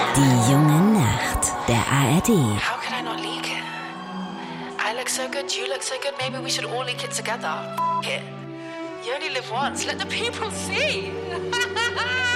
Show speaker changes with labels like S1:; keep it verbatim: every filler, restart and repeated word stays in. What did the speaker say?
S1: Die junge Nacht der A R D.
S2: How can I not leak it? I look so good, you look so good, maybe we should all leak it together. F it. You only live once, let the people see.